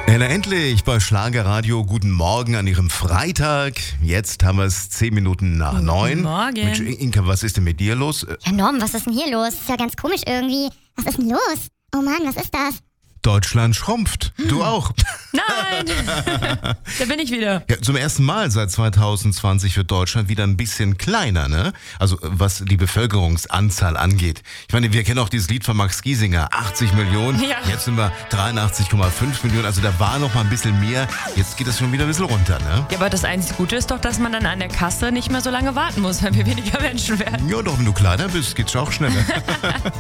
Endlich bei Schlagerradio. Guten Morgen an Ihrem Freitag. Jetzt haben wir es 10 Minuten nach 9. Guten Morgen. Mensch, Inka, was ist denn mit dir los? Ja, Norm, was ist denn hier los? Ist ja ganz komisch irgendwie. Was ist denn los? Oh Mann, was ist das? Deutschland schrumpft. Du auch. Nein, da bin ich wieder. Ja, zum ersten Mal seit 2020 wird Deutschland wieder ein bisschen kleiner, ne? Also was die Bevölkerungsanzahl angeht. Ich meine, wir kennen auch dieses Lied von Max Giesinger, 80 Millionen. Ja. Jetzt sind wir 83,5 Millionen. Also da war noch mal ein bisschen mehr. Jetzt geht das schon wieder ein bisschen runter, ne? Ja, aber das einzige Gute ist doch, dass man dann an der Kasse nicht mehr so lange warten muss, wenn wir weniger Menschen werden. Ja, doch, wenn du kleiner bist, geht's auch schneller.